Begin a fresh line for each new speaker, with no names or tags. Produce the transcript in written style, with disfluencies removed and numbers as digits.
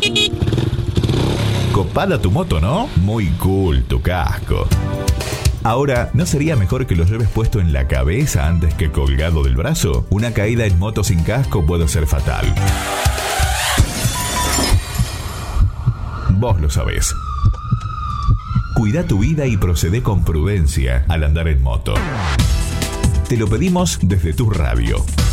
Copada tu moto, ¿no? Muy cool tu casco. Ahora, ¿no sería mejor que lo lleves puesto en la cabeza antes que colgado del brazo? Una caída en moto sin casco puede ser fatal. Vos lo sabés. Cuida tu vida y procedé con prudencia al andar en moto. Te lo pedimos desde tu radio.